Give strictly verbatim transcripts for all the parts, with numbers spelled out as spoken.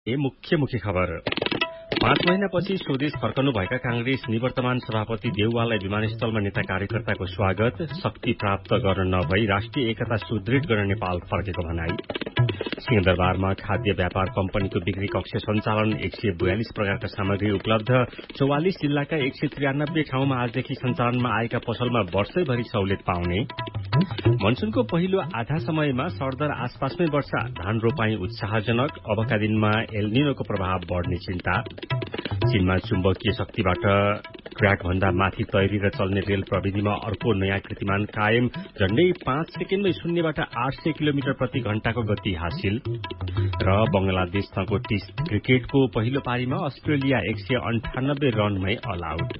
ए मुख्य मुख्य खबर पाँच महिनापछि स्वदेश फर्कनुभएका कांग्रेस निवर्तमान सभापति देउवालाई विमानस्थलमा नेता कार्यकर्ताको स्वागत। शक्ति प्राप्त गर्न नभई राष्ट्रिय एकता सुदृढ गर्न नेपाल फर्केको भनाई। सिंहदरबारमा खाद्य व्यापार कम्पनीको बिक्री कक्ष सञ्चालन। एक सय बयालिस प्रकारका सामग्री उपलब्ध। चौवालिस जिल्लाका एक सय त्रियानब्बे ठाउँमा आजदेखि सञ्चालनमा आएका पसलमा वर्षैभरि सहुलियत पाउने। मनसूनको पहिलो आधा समयमा सरदर आसपासमै वर्षा। धान रोपाई उत्साहजनक। अबका दिनमा एलनिनोको प्रभाव बढ़ने चिन्ता। चीनमा चुम्बकीय शक्तिबाट ट्र्याक भन्दा माथि तैरिएर चल्ने रेल प्रविधिमा अर्को नयाँ कीर्तिमान कायम। झण्डै पाँच सेकेण्डमै शून्यबाट आठ सय किलोमिटर प्रति घण्टाको गति हासिल। र बंगलादेशसँगको टेस्ट क्रिकेटको पहिलो पारीमा अस्ट्रेलिया एक सय अन्ठानब्बे रनमै अल आउट।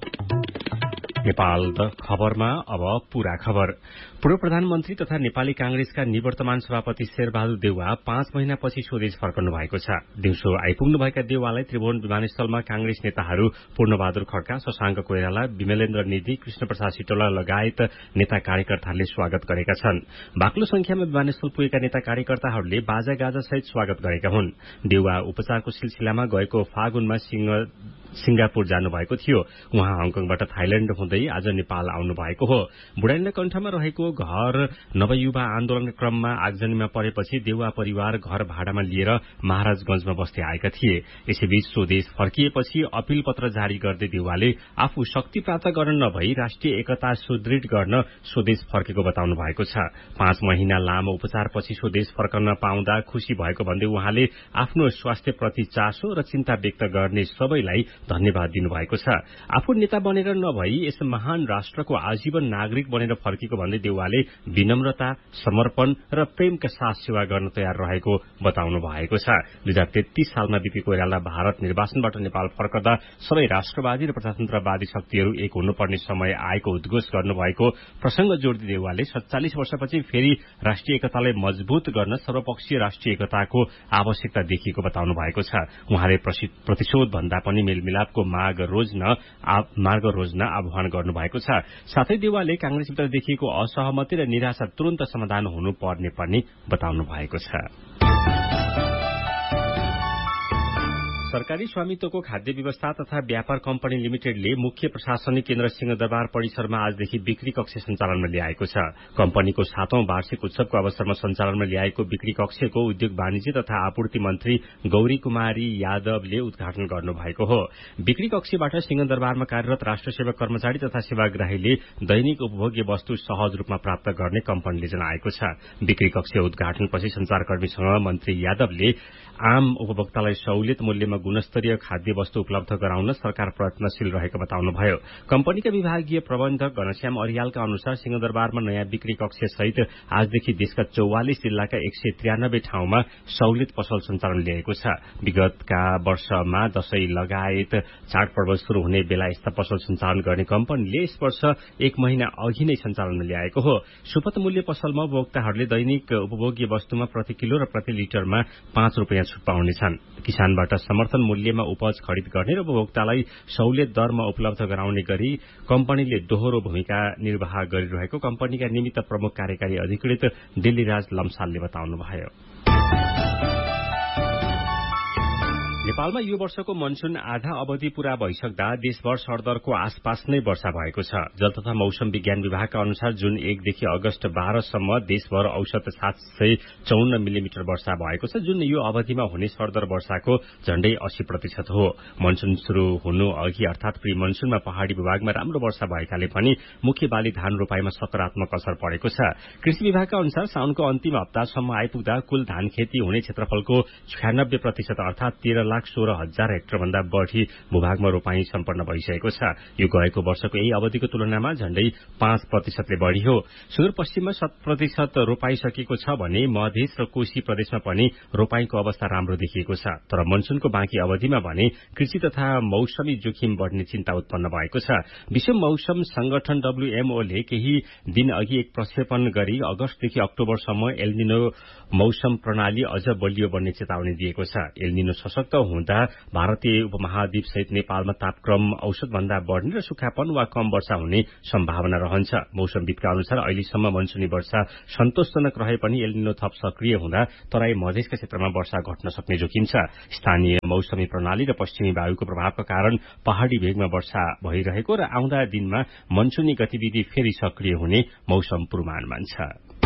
नेपाल द खबरमा अब पूरा खबर। पूर्व प्रधानमन्त्री तथा नेपाली कांग्रेसका निवर्तमान सभापति शेरबहादुर देउवा पाँच महिनापछि स्वदेश फर्कनु भएको छ। दिउँसो आइपुग्नुभएका देउवालाई त्रिभुवन विमानस्थलमा कांग्रेस नेताहरू पूर्णबहादुर खड्का, शशाङ्क कोइराला, विमलेन्द्र निधि, कृष्ण प्रसाद सिटौला लगायत नेता कार्यकर्ताहरूले स्वागत गरेका छन्। बाक्लो संख्यामा विमानस्थल पुगेका नेता कार्यकर्ताहरूले बाजा गाजा सहित स्वागत गरेका हुन्। देउवा उपचारको सिलसिलामा गएको फागुनमा सिंह सिंगापुर जानुभएको थियो। उहाँ हङकङबाट थाइल्याण्ड हुँदै आज नेपाल आउनु भएको हो। बुढाइन्दा कण्ठमा रहेको घर नवयुवा आन्दोलनका क्रममा आगजनीमा परेपछि देउवा परिवार घर भाडामा लिएर महाराजगंजमा बस्दै आएका थिए। यसैबीच स्वदेश फर्किएपछि अपील पत्र जारी गर्दै देउवाले आफू शक्ति प्राप्त गर्न नभई राष्ट्रिय एकता सुदृढ गर्न स्वदेश फर्केको बताउनु भएको छ। पाँच महिना लामो उपचारपछि स्वदेश फर्कन पाउँदा खुशी भएको भन्दै उहाँले आफ्नो स्वास्थ्यप्रति चासो र चिन्ता व्यक्त गर्ने सबैलाई धन्यवाद दिनुभएको छ। आफू नेता बनेर नभई यस महान राष्ट्रको आजीवन नागरिक बनेर फर्केको भन्दै देउवाले विनम्रता, समर्पण र प्रेमका साथ सेवा गर्न तयार रहेको बताउनु भएको छ। दुई हजार तेत्तीस सालमा बीपी कोइराला भारत निर्वाचनबाट नेपाल फर्कदा सबै राष्ट्रवादी र प्रजातन्त्रवादी शक्तिहरू एक हुनुपर्ने समय आएको उद्घोष गर्नुभएको प्रसंग जोड्दै देउवाले सत्तालिस वर्षपछि फेरि राष्ट्रिय एकतालाई मजबूत गर्न सर्वपक्षीय राष्ट्रिय एकताको आवश्यकता देखिएको बताउनु भएको छ। उहाँले प्रतिशोध भन्दा पनि मेलमिलापको माग रोज्न मार्ग रोज्न आह्वान गर्नुभएको छ। साथै देउवाले कांग्रेसभित्र देखिएको असहमति र निराशा तुरन्त समाधान हुनुपर्ने पनि बताउनु भएको छ। सरकारी स्वामित्वको खाद्य व्यवस्था तथा व्यापार कम्पनी लिमिटेडले मुख्य प्रशासनिक केन्द्र सिंहदरबार परिसरमा आजदेखि बिक्री कक्ष सञ्चालनमा ल्याएको छ। कम्पनीको सातौं वार्षिक उत्सवको अवसरमा सञ्चालनमा ल्याएको बिक्री कक्षको उद्योग वाणिज्य तथा आपूर्ति मन्त्री गौरी कुमारी यादवले उद्घाटन गर्नुभएको हो। बिक्री कक्षबाट सिंहदरबारमा कार्यरत राष्ट्र सेवक कर्मचारी तथा सेवाग्राहीले दैनिक उपभोग्य वस्तु सहज रूपमा प्राप्त गर्ने कम्पनीले जनाएको छ। बिक्री कक्ष उद्घाटनपछि संचारकर्मीसँग मन्त्री यादवले आम उपभोक्तालाई सहुलियत मूल्यमा गुणस्तरीय खाद्य वस्तु उपलब्ध गराउन सरकार प्रयत्नशील रहेको बताउनुभयो। कम्पनीका विभागीय प्रबन्धक घनश्याम अरियालका अनुसार सिंहदरबारमा नयाँ बिक्री कक्ष सहित आजदेखि देशका चौवालिस जिल्लाका एक सय त्रियानब्बे ठाउँमा सहुलियत पसल सञ्चालन ल्याएको छ। विगतका वर्षमा दशैं लगायत चाडपर्व शुरू हुने बेला यस्ता पसल सञ्चालन गर्ने कम्पनीले यस वर्ष एक महिना अघि नै सञ्चालनमा ल्याएको हो। सुपथ मूल्य पसलमा उपभोक्ताहरूले दैनिक उपभोग्य वस्तुमा प्रति किलो र प्रति लिटरमा पाँच रूपियाँ छुट पाउनेछन्। किसानबाट समर्थन मूल्यमा उपज खरिद गर्ने र उपभोक्तालाई सहुलियत दरमा उपलब्ध गराउने गरी कम्पनीले दोहोरो भूमिका निर्वाह गरिरहेको कम्पनीका निमित्त प्रमुख कार्यकारी अधिकृत दिल्लीराज लम्सालले बताउनुभयो। नेपालमा यो वर्षको मनसून आधा अवधि पूरा भइसक्दा देशभर सरदरको आसपास नै वर्षा भएको छ। जल तथा मौसम विज्ञान विभागका अनुसार जुन एकदेखि अगस्त बाह्रसम्म देशभर औसत सात सय चौन्न मिलिमिटर वर्षा भएको छ, जुन यो अवधिमा हुने सरदर वर्षाको झण्डै अस्सी प्रतिशत हो। मनसून शुरू हुनु अघि अर्थात प्री मनसूनमा पहाड़ी विभागमा राम्रो वर्षा भएकाले पनि मुख्य बाली धान रोपाईमा सकारात्मक असर परेको छ। कृषि विभागका अनुसार साउनको अन्तिम हप्तासम्म आइपुग्दा कुल धान खेती हुने क्षेत्रफलको छयानब्बे प्रतिशत अर्थात तेह्र लाख सोह्र हजार हेक्टर भन्दा बढ़ी भूभागमा रोपाई सम्पन्न भइसकेको छ। यो गएको वर्षको यही अवधिको तुलनामा झण्डै पाँच प्रतिशतले बढ़ी हो। सुदूरपश्चिममा शत प्रतिशत रोपाई सकिएको छ भने मधेस र कोशी प्रदेशमा पनि रोपाईको अवस्था राम्रो देखिएको छ। तर मनसूनको बाँकी अवधिमा भने कृषि तथा मौसमी जोखिम बढ़ने चिन्ता उत्पन्न भएको छ। विश्व मौसम संगठन डब्ल्यूएमओले केही दिन अघि एक प्रक्षेपण गरी अगस्तदेखि अक्टोबरसम्म एलनिनो मौसम प्रणाली अझ बलियो बन्ने चेतावनी दिएको छ। एलनिनो सशक्त हुँदा भारतीय उपमहाद्वीप सहित नेपालमा तापक्रम औसतभन्दा बढ़ने र सुखापन वा कम वर्षा हुने सम्भावना रहन्छ। मौसमविदका अनुसार अहिलेसम्म मनसुनी वर्षा सन्तोषजनक रहे पनि एल निनो थप सक्रिय हुँदा तराई मधेसका क्षेत्रमा वर्षा घट्न सक्ने जोखिम छ। स्थानीय मौसमी प्रणाली र पश्चिमी वायुको प्रभावका कारण पहाड़ी भेगमा वर्षा भइरहेको र आउँदा दिनमा मनसुनी गतिविधि फेरि सक्रिय हुने मौसम पूर्वानुमान छ।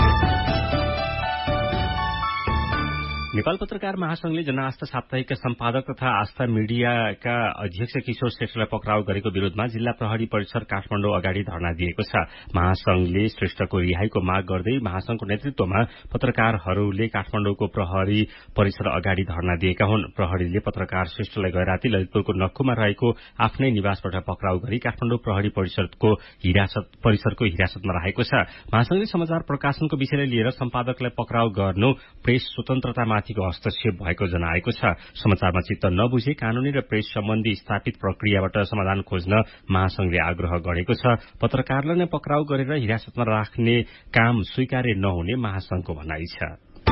नेपाल पत्रकार महासंघले जनआस्था साप्ताहिकका सम्पादक तथा आस्था मीडियाका अध्यक्ष किशोर श्रेष्ठलाई पक्राउ गरेको विरोधमा जिल्ला प्रहरी परिसर काठमाडौँ अगाडि धरना दिएको छ। महासंघले श्रेष्ठको रिहाईको माग गर्दै महासंघको नेतृत्वमा पत्रकारहरूले काठमाडौँको प्रहरी परिसर अगाडि धरना दिएका हुन्। प्रहरीले पत्रकार श्रेष्ठलाई गैराती ललितपुरको नक्खुमा रहेको आफ्नै निवासबाट पक्राउ गरी काठमाडौँ प्रहरी परिषदको हिरासत परिसरको हिरासतमा राखेको छ। महासंघले समाचार प्रकाशनको विषयलाई लिएर सम्पादकलाई पक्राउ गर्नु प्रेस स्वतन्त्रतामा हस्तक्षेप भएको जनाएको छ। समाचारमा चित्त नबुझे कानूनी र प्रेस सम्बन्धी स्थापित प्रक्रियाबाट समाधान खोज्न महासंघले आग्रह गरेको छ। पत्रकारलाई नै पक्राउ गरेर हिरासतमा राख्ने काम स्वीकार्य नहुने महासंघको भनाइ छ।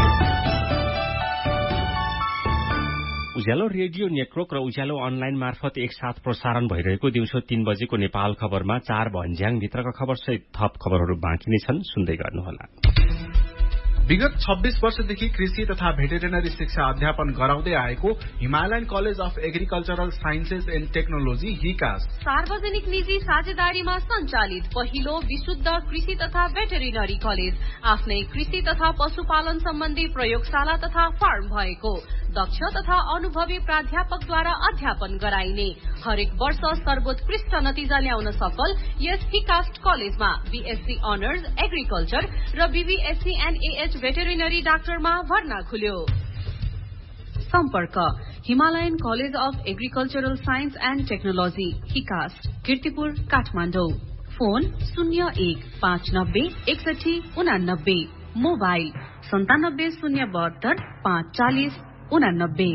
उज्यालो रेडियो नेटवर्क र उज्यालो अनलाइन मार्फत एकसाथ प्रसारण भइरहेको दिउँसो तीन बजेको नेपाल खबरमा चार भन्ज्याङ भित्रका खबर सहित थप खबरहरू बाँकी नै छन्, सुन्दै गर्नुहोला। विगत छब्बीस वर्षदेखि कृषि तथा भेटेरिनरी शिक्षा अध्यापन गराउँदै आएको Himalayan college of agricultural sciences and technology हिकास सार्वजनिक निजी साझेदारीमा सञ्चालित पहिलो विशुद्ध कृषि तथा भेटेरिनरी कलेज, आफ्नै कृषि तथा पशुपालन सम्बन्धी प्रयोगशाला तथा फार्म भएको, दक्ष तथा अनुभवी प्राध्यापकद्वारा अध्यापन गराइने, हरेक वर्ष सर्वोत्कृष्ट नतिजा ल्याउन सफल यस हिकास्ट कलेजमा बीएससी अनर्स एग्रिकल्चर र बीबीएससी एनएएच भेटेरिनरी डाक्टरमा भर्ना खुल्यो। सम्पर्क Himalayan college of agricultural science and technology हिकास्ट, Kirtipur, Kathmandu. Phone शून्य एक पाँच नब्बे एकसठी उनानब्बे, मोबाइल सन्तानब्बे शून्य बहत्तर पाँच चालिस उनानब्बे।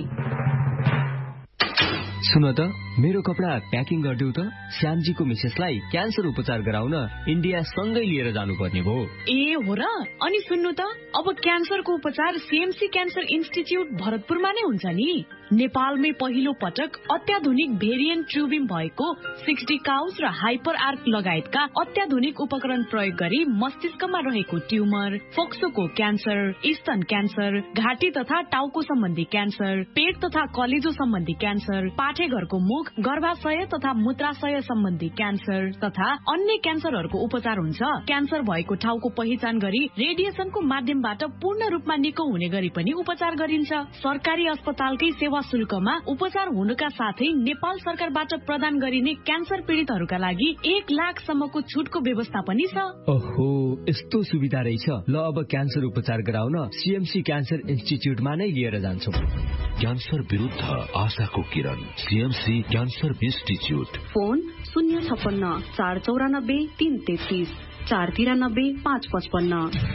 सुन त, मेरो कपडा प्याकिङ गरिदेऊ त। श्यामजीको मिसेसलाई क्यान्सर उपचार गराउन इन्डिया सँगै लिएर जानुपर्ने भयो। ए हो र? अनि सुन्नु त, अब क्यान्सरको उपचार सीएमसी क्यान्सर इन्स्टिच्युट भरतपुरमा नै हुन्छ नि। नेपालमै पहिलो पटक अत्याधुनिक भेरिएन्ट ट्युबिम भएको सिक्सटी काउस र हाइपर आर्क लगायतका अत्याधुनिक उपकरण प्रयोग गरी मस्तिष्कमा रहेको ट्युमर, फोक्सोको क्यान्सर, स्तन क्यान्सर, घाँटी तथा टाउको सम्बन्धी क्यान्सर, पेट तथा कलेजो सम्बन्धी क्यान्सर, पाठेघरको मुख, गर्भाशय तथा मूत्राशय सम्बन्धी क्यान्सर तथा अन्य क्यान्सरहरूको उपचार हुन्छ। क्यान्सर भएको ठाउँको पहिचान गरी रेडिएसनको माध्यमबाट पूर्ण रूपमा निको हुने गरी पनि उपचार गरिन्छ। सरकारी अस्पतालकै सेवा शुल्कमा उपचार हुनुका साथै नेपाल सरकारबाट प्रदान गरिने क्यान्सर पीड़ितहरूका लागि एक लाखसम्मको छुटको व्यवस्था पनि छ। ओहो, यस्तो सुविधा रहेछ। ल, अब क्यान्सर उपचार गराउन सीएमसी क्यान्सर इन्स्टिच्युटमा नै लिएर जान्छौँ। क्यान्सर विरुद्ध आशाको किरण, सीएमसी क्यान्सर इन्स्टिच्युट। फोन शून्य छप्पन्न चार चौरानब्बे तीन तेत्तीस, चार तिरानब्बे पाँच पचपन्न।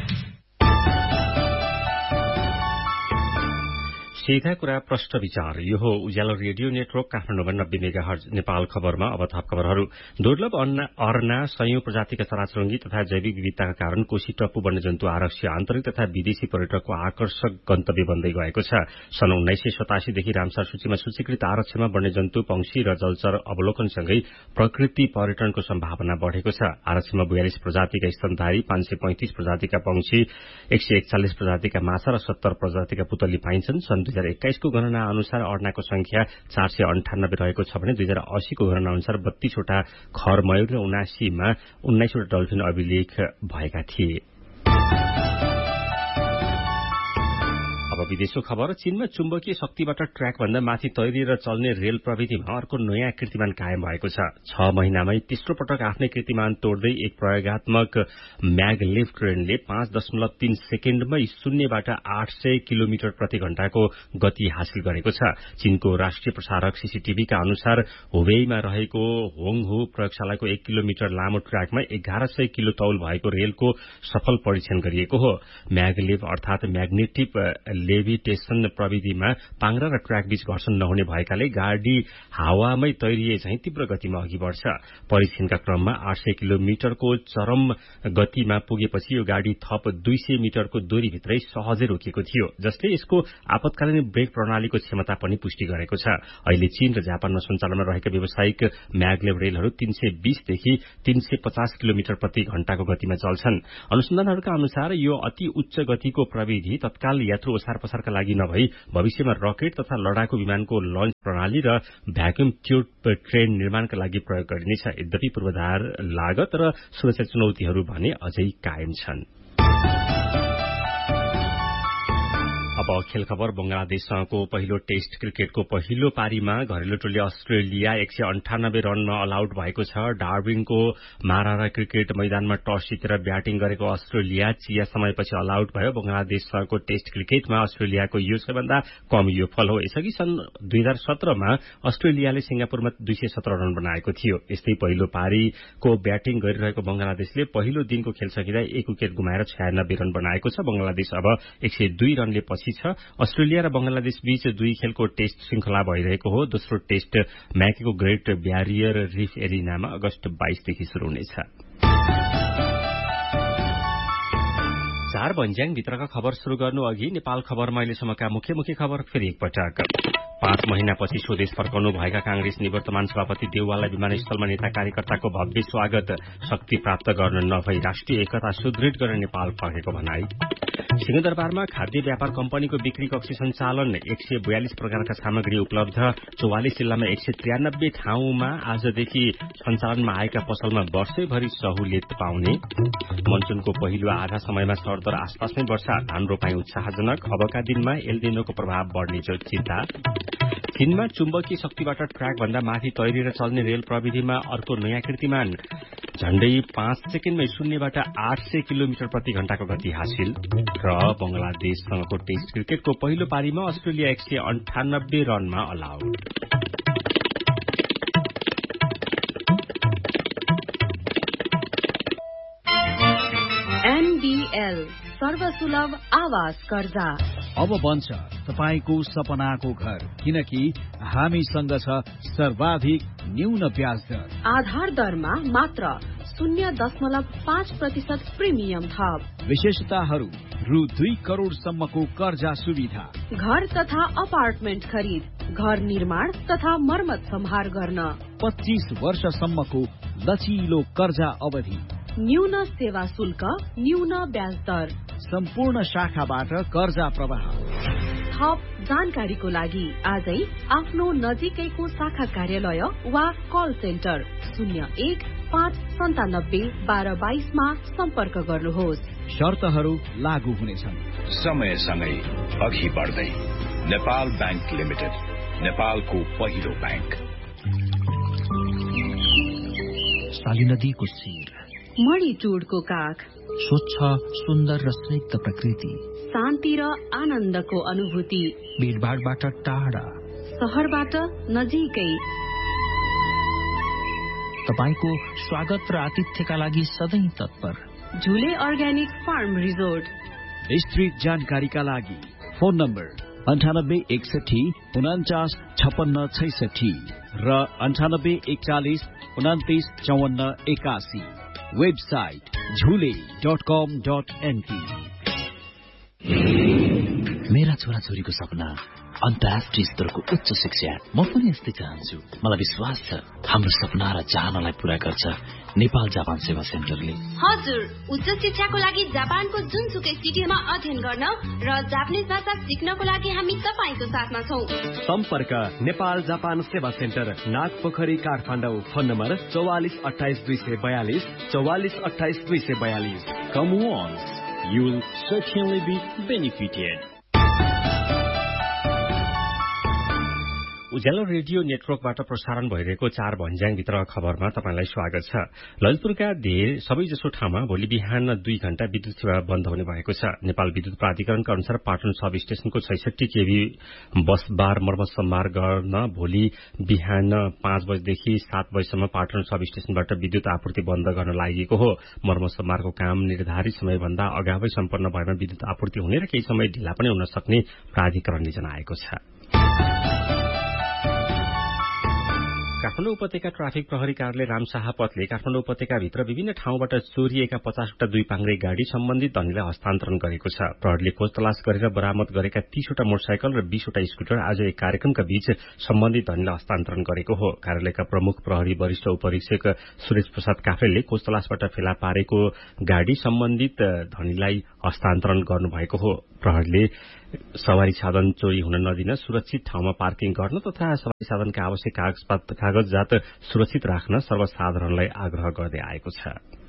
सीधा कुरा प्रश्न विचार। यो हो उज्यालो रेडियो नेटवर्क काठमाडौँमा नब्बे मेगाहर्ज नेपाल खबरमा। अब थप खबरहरू। दुर्लभ अर्ना सयौं प्रजातिका चराचुरुङ्गी तथा जैविक विविधताका कारण कोशी टप्पु वन्यजन्तु आरक्ष्य आन्तरिक तथा विदेशी पर्यटकको आकर्षक गन्तव्य बन्दै गएको छ। सन् उन्नाइस सय सतासीदेखि रामसर सूचीमा सूचीकृत आरक्षमा वन्यजन्तु, पंक्षी र जलचर अवलोकनसँगै प्रकृति पर्यटनको सम्भावना बढ़ेको छ। आरक्षमा बयालिस प्रजातिका स्तनधारी, पाँच सय पैंतिस प्रजातिका पंक्षी, एक सय एकचालिस प्रजातिका माछा र सत्तर प्रजातिका पुतली पाइन्छन्। सन् दुई हजार एक्काइसको गणना अनुसार अर्नाको संख्या चार सय अन्ठानब्बे रहेको छ भने दुई हजार अस्सीको गणना अनुसार बत्तीसवटा खर मयूर र उनासीमा उन्नाइसवटा डल्फिन अभिलेख भएका थिए। अब विदेशको खबर। चीनमा चुम्बकीय शक्तिबाट ट्र्याकभन्दा माथि तैरिएर चल्ने रेल प्रविधिमा अर्को नयाँ कीर्तिमान कायम भएको छ। छ महिनामै तेस्रो पटक आफ्नै कीर्तिमान तोड्दै एक प्रयोगात्मक म्यागलेभ ट्रेनले पाँच दशमलव तीन सेकेण्डमै शून्यबाट आठ सय किलोमिटर प्रति घण्टाको गति हासिल गरेको छ। चीनको राष्ट्रिय प्रसारक सीसीटीभीका अनुसार हुबेईमा रहेको होङहु प्रयोगशालाको एक किलोमिटर लामो ट्र्याकमा एघार सय किलो तौल भएको रेलको सफल परीक्षण गरिएको हो। म्यागलेभ अर्थात म्याग्नेटिक लेभ लेभिटेसन प्रविधिमा पाङ्ग्रा र ट्र्याक बीच घर्षण नहुने भएकाले गाडी हावामै तैरिए झैं तीव्र गतिमा अघि बढ्छ। परीक्षणका क्रममा आठ सय किलोमिटरको चरम गतिमा पुगेपछि यो गाडी थप दुई सय मिटरको दूरीभित्रै सहजै रोकिएको थियो, जसले यसको आपतकालीन ब्रेक प्रणालीको क्षमता पनि पुष्टि गरेको छ। अहिले चीन र जापानमा सञ्चालनमा रहेका व्यावसायिक म्याग्लेभ रेलहरू तीन सय बीसदेखि तीन सय पचास किलोमिटर प्रति घण्टाको गतिमा चल्छन्। अनुसन्धानहरूका अनुसार यो अति उच्च गतिको प्रविधि तत्काल यात्रु ओसार पसारका लागि नभई भविष्यमा रकेट तथा लडाकु विमानको लन्च प्रणाली र भ्याक्युम ट्युब ट्रेन निर्माणका लागि प्रयोग गरिनेछ। यद्यपि पूर्वाधार लागत र सुरक्षा चुनौतीहरू भने अझै कायम छन्। अब खेल खबर। बंगलादेशसँगको पहिलो टेस्ट क्रिकेटको पहिलो पारीमा घरेलु टोली अस्ट्रेलिया एक सय अन्ठानब्बे रनमा अल आउट भएको छ। डार्विनको मारारा क्रिकेट मैदानमा टस जितेर ब्याटिङ गरेको अस्ट्रेलिया चिया समयपछि अल आउट भयो। बंगलादेशसँगको टेस्ट क्रिकेटमा अस्ट्रेलियाको यो सबैभन्दा कम यो फल हो। यसअघि सन् दुई हजार सत्रमा अस्ट्रेलियाले सिंगापुरमा दुई सय सत्र रन बनाएको थियो। यस्तै पहिलो पारीको ब्याटिङ गरिरहेको बंगलादेशले पहिलो दिनको खेल सकिँदा एक विकेट गुमाएर छयानब्बे रन बनाएको छ। बंगलादेश अब एक सय दुई रनले पछि छ। अस्ट्रेलिया र बंगलादेश बीच दुई खेलको टेस्ट श्रृंखला भइरहेको हो। दोस्रो टेस्ट म्याकेको ग्रेट ब्यारियर रिफ एरिनामा अगस्त बाइसदेखि शुरू हुनेछ। चार भन्ज्याङ भित्रका खबर शुरू गर्नु अघि नेपाल खबरमा अहिलेसम्मका मुख्य मुख्य खबर फेरि एकपटक। पाँच महिनापछि स्वदेश फर्काउनु भएका कांग्रेस निवर्तमान सभापति देउवाललाई विमानस्थलमा नेता कार्यकर्ताको भव्य स्वागत। शक्ति प्राप्त गर्न नभई राष्ट्रिय एकता सुदृढ गर्न नेपाल फर्केको भनाई। सिंहदरबारमा खाद्य व्यापार कम्पनीको बिक्री कक्ष सञ्चालन। एक सय बयालिस प्रकारका सामग्री उपलब्ध। चौवालिस जिल्लामा एक सय त्रियानब्बे ठाउँमा आजदेखि सञ्चालनमा आएका पसलमा वर्षैभरि सहुलियत पाउने। मनसुनको पहिलो आधा समयमा सरदर आसपासमै वर्षा, धान रोपाई उत्साहजनक। अबका दिनमा एलनिनोको प्रभाव बढ्ने चिन्ता। चीनमा चुम्बकीय शक्तिबाट ट्र्याक भन्दा माथि तैरिएर चल्ने रेल प्रविधिमा अर्को नयाँ कीर्तिमान। झण्डै पाँच सेकेण्डमै शून्यबाट आठ सय किलोमिटर प्रति घण्टाको गति हासिल। र बंगलादेशसँगको टेस्ट क्रिकेटको पहिलो पारीमा अस्ट्रेलिया एक सय अन्ठानब्बे रनमा अल आउट। एनडीएल सर्वसुलभ आवास कर्जा अब बन्छ तपाईको सपनाको घर, किनकि हामीसँग छ सर्वाधिक न्यून ब्याज दर। आधार दरमा मात्र शून्य दशमलव पाँच प्रतिशत प्रिमियम थप। विशेषताहरू रु दुई करोड़सम्मको कर्जा सुविधा। घर तथा अपार्टमेन्ट खरिद, घर निर्माण तथा मर्मत सम्हार गर्न। पच्चीस वर्षसम्मको लचिलो कर्जा अवधि। न्यून सेवा शुल्क, न्यून ब्याज दर। सम्पूर्ण शाखाबाट कर्जा प्रवाह। थप जानकारीको लागि आजै आफ्नो नजिकैको शाखा कार्यालय वा कल सेन्टर शून्य एक पाँच सन्तानब्बे बाह्र बाइसमा सम्पर्क गर्नुहोस्। शर्तहरू लागू हुनेछन्। समयसँगै अघि बढ्दै नेपाल बैंक लिमिटेड, नेपालको पहिलो बैंक। साली नदीको शिर, मणिचुडको काख, स्वच्छ सुन्दर र स्निग्ध प्रकृति, शान्ति र आनन्दको अनुभूति, भीडभाडबाट टाढा, शहरबाट नजिकै। तपाईको स्वागत र आतिथ्यका लागि सधैँ तत्पर। झुले अर्ग्यानिक फार्म रिजोर्ट। विस्तृत जानकारीका लागि फोन नम्बर अन्ठानब्बे एकसठी उनाचास छपन्न छैसठी र अन्ठानब्बे एकचालिस उनातिस चौवन्न एकासी। वेबसाइट झुले डट कम डट एनपी। मेरा छोराछोरीको सपना अन्तर्राष्ट्रिय स्तरको उच्च शिक्षा। म पनि यस्तै चाहन्छु। मलाई विश्वास छ हाम्रो सपना र चाहनालाई पूरा गर्छ नेपाल जापान सेवा सेन्टरले। हजुर, उच्च शिक्षाको लागि जापानको जुनसुकै सिटीमा अध्ययन गर्न र जापानिज भाषा सिक्नको लागि हामी तपाईको साथमा छौं। सम्पर्क नेपाल जापान सेवा centre, Nagpokhari, Kathmandu. Phone number चौवालिस अठाइस दुई सय बयालिस चौवालिस अठाइस दुई सय बयालिस। Come once, you will certainly be benefited. Ujyaalo radio नेटवर्कबाट प्रसारण भइरहेको चार भन्ज्याङभित्र खबरमा तपाईंलाई स्वागत छ। ललितपुरका धेरै सबैजसो ठाउँमा भोलि बिहान दुई घण्टा विद्युत सेवा बन्द हुने भएको छ। नेपाल विद्युत प्राधिकरणका अनुसार पाटन सब स्टेशनको छैसठी केभी बस बार मर्मत सम्मार गर्न भोलि बिहान पाँच बजेदेखि सात बजेसम्म पाटन सब स्टेशनबाट विद्युत आपूर्ति बन्द गर्न लागि हो। मर्मत सम्मारको काम निर्धारित समयभन्दा अगावै सम्पन्न भएमा विद्युत आपूर्ति हुने र केही समय ढिला पनि हुन सक्ने प्राधिकरणले जनाएको छ। काठमाडौँ उपत्यका ट्राफिक प्रहरी कार्यालय रामशाह पथले काठमाडौँ उपत्यकाभित्र विभिन्न ठाउँबाट चोरिएका पचासवटा दुई पाङ्ग्रे गाड़ी सम्बन्धित धनीलाई हस्तान्तरण गरेको छ। प्रहरीले खोज तलास गरेर बरामद गरेका तीसवटा मोटरसाइकल र बीसवटा स्कुटर आज एक कार्यक्रमका बीच सम्बन्धित धनीलाई हस्तान्तरण गरेको हो। कार्यालयका प्रमुख प्रहरी वरिष्ठ उपरीक्षक सुरेश प्रसाद काफ्रेले खोज तलासबाट फेला पारेको गाड़ी सम्बन्धित धनीलाई हस्तान्तरण गर्नुभएको हो। प्रहरीले सवारी साधन चोरी हुन नदिन सुरक्षित ठाउँमा पार्किङ गर्न तथा सवारी साधनका आवश्यक कागजात सुरक्षित राख्न सर्वसाधारणलाई आग्रह गर्दै आएको छ।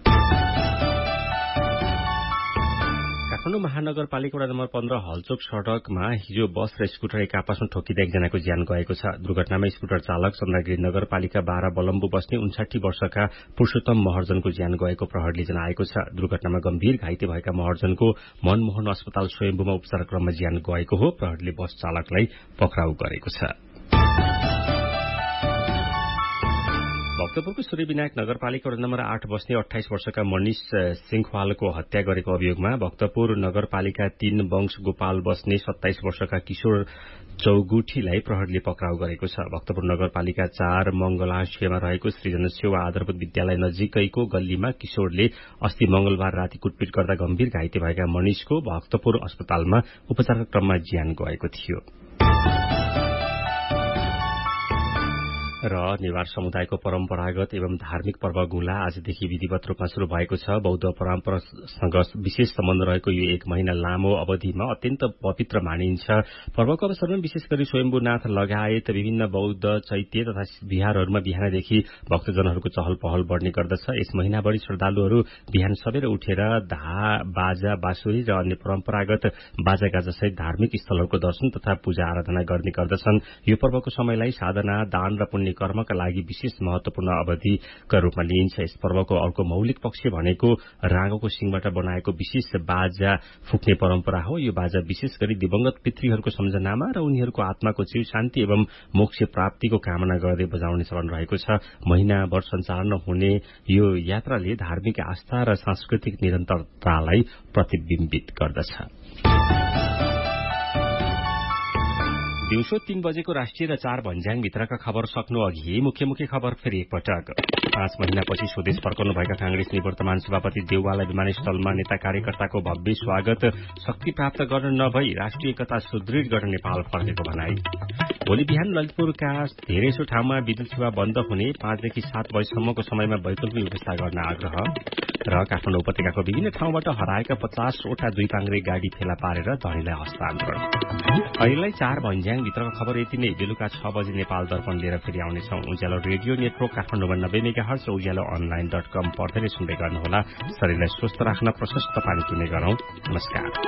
काठमाडौँ महानगरपालिका वडा नम्बर पन्ध्र हलचोक सड़कमा हिजो बस र स्कुटर एक आपसमा ठोकिँदा एकजनाको ज्यान गएको छ। दुर्घटनामा स्कुटर चालक चन्द्रगिरी नगरपालिका बाह्र बलम्बु बस्ने उन्साठी वर्षका पुरूषोत्तम महर्जनको ज्यान गएको प्रहरीले जनाएको छ। दुर्घटनामा गम्भीर घाइते भएका महर्जनको मनमोहन अस्पताल स्वयम्भूमा उपचार क्रममा ज्यान गएको हो। प्रहरीले बस चालकलाई पक्राउ गरेको छ। भक्तपुरको सूर्यविनायक नगरपालिका वडा नम्बर आठ बस्ने अठाइस वर्षका मनिष सिंहवालको हत्या गरेको अभियोगमा भक्तपुर नगरपालिका तीन वंश गोपाल बस्ने सत्ताइस वर्षका किशोर चौगुठीलाई प्रहरीले पक्राउ गरेको छ। भक्तपुर नगरपालिका चार मंगलासियामा रहेको सृजना सेवा आधारभूत विद्यालय नजिकैको गल्लीमा किशोरले अस्ति मंगलबार राति कुटपिट गर्दा गम्भीर घाइते भएका मनिषको भक्तपुर अस्पतालमा उपचारका क्रममा ज्यान गएको थियो। र नेवार समुदायको परम्परागत एवं धार्मिक पर्व गुला आजदेखि विधिवत रूपमा शुरू भएको छ। बौद्ध परम्परासँग विशेष सम्बन्ध रहेको यो एक महिना लामो अवधिमा अत्यन्त पवित्र मानिन्छ। पर्वको अवसरमा विशेष गरी स्वयम्भूनाथ लगायत विभिन्न बौद्ध चैत्य तथा विहारहरूमा बिहानदेखि भक्तजनहरूको चहल पहल बढ़ने गर्दछ। यस महिनाभरि श्रद्धालुहरू बिहान सबेर उठेर धा बाजा बाँसुरी र अन्य परम्परागत बाजा गाजासहित धार्मिक स्थलहरूको दर्शन तथा पूजा आराधना गर्ने गर्दछन्। यो पर्वको समयलाई साधना दान र पुण्य कर्मका लागि विशेष महत्वपूर्ण अवधिका रूपमा लिइन्छ। यस पर्वको अर्को मौलिक पक्ष भनेको राँगोको सिङबाट बनाएको विशेष बाजा फुक्ने परम्परा हो। यो बाजा विशेष गरी दिवंगत पितृहरूको सम्झनामा र उनीहरूको आत्माको चिर शान्ति एवं मोक्ष प्राप्तिको कामना गर्दै बजाउने चलन रहेको छ। महिनाभर सञ्चालन हुने यो यात्राले धार्मिक आस्था र सांस्कृतिक निरन्तरतालाई प्रतिबिम्बित गर्दछ। दिउँसो तीन बजेको राष्ट्रिय र चार भन्ज्याङभित्रका खबर सक्नु अघि मुख्य मुख्य खबर फेरि एकपटक। पाँच महिनापछि स्वदेश फर्कनुभएका कांग्रेस निवर्तमान सभापति देउवालाई विमानस्थलमा नेता कार्यकर्ताको भव्य स्वागत। शक्ति प्राप्त गर्न नभई राष्ट्रिय एकता सुदृढ गर्न नेपाल फर्केको भनाई। भोलि बिहान ललितपुरका धेरैसो ठाउँमा विद्युत सेवा बन्द हुने, पाँचदेखि सात बजेसम्मको समयमा वैकल्पिक व्यवस्था गर्न आग्रह। र काठमाडौँ उपत्यकाको विभिन्न ठाउँबाट हराएका पचासवटा दुई पाङ्ग्रे गाड़ी फेला पारेर धनीलाई हस्तान्तरण। अहिलेलाई चार भन्ज्याङभित्रको खबर यति नै। बेलुका छ बजे नेपाल दर्पण लिएर फेरि आउनेछौं। उज्यालो रेडियो नेटवर्क काठमाडौँमा नब्बे मेगाहर्ज र उज्यालो अनलाइन डट कम पढ्दै सुन्दै गर्नुहोला। शरीरलाई स्वस्थ राख्न प्रशस्त पानी पिउने गरौं। नमस्कार।